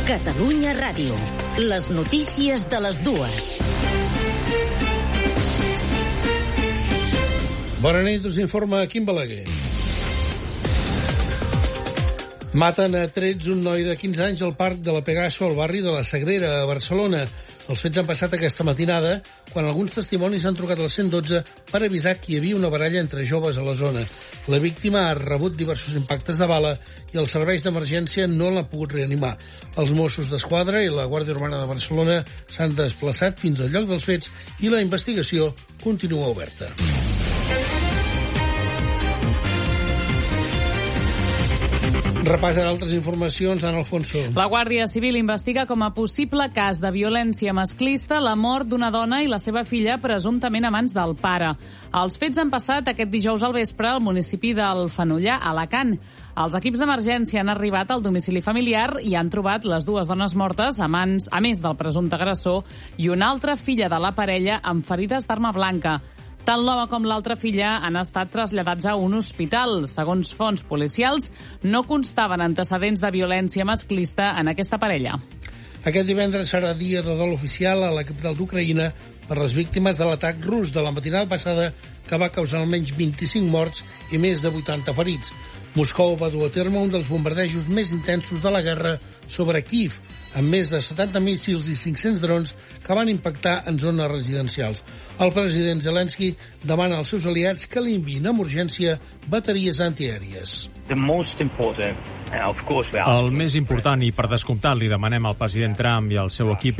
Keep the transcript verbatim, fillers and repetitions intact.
Catalunya Ràdio. Les notícies de les dues. Bona nit, us informa Quim Balaguer. Maten a trets un noi de quinze anys al parc de la Pegaso, al barri de la Sagrera, a Barcelona. Els fets han passat aquesta matinada, quan alguns testimonis han trucat al cent dotze per avisar que hi havia una baralla entre joves a la zona. La víctima ha rebut diversos impactes de bala i els serveis d'emergència no l'han pogut reanimar. Els Mossos d'Esquadra i la Guàrdia Urbana de Barcelona s'han desplaçat fins al lloc dels fets i la investigació continua oberta. Repassen altres informacions, Ana Alfonso. La Guàrdia Civil investiga com a possible cas de violència masclista la mort d'una dona i la seva filla presumptament a mans del pare. Els fets han passat aquest dijous al vespre al municipi del Fenollar, a Alacant. Els equips d'emergència han arribat al domicili familiar i han trobat les dues dones mortes a mans, a més del presumpte agressor, i una altra filla de la parella amb ferides d'arma blanca. Tant l'home com l'altra filla han estat traslladats a un hospital. Segons fonts policials, no constaven antecedents de violència masclista en aquesta parella. Aquest divendres serà dia de dol oficial a la capital d'Ucraïna per les víctimes de l'atac rus de la matinada passada que va causar almenys vint-i-cinc morts i més de vuitanta ferits. Moscou va dur a terme un dels bombardejos més intensos de la guerra sobre Kíev, amb més de setanta míssils i cinc-cents drons que van impactar en zones residencials. El president Zelensky demana als seus aliats que li enviïn amb urgència bateries antiaèries. El més important, i per descomptat li demanem al president Trump i al seu equip,